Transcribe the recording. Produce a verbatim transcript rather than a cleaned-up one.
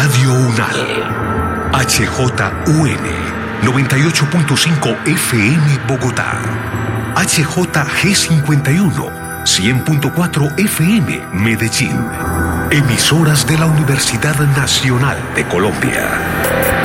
Radio Unal. H J U N noventa y ocho punto cinco F M Bogotá. H J G cincuenta y uno cien punto cuatro F M Medellín. Emisoras de la Universidad Nacional de Colombia.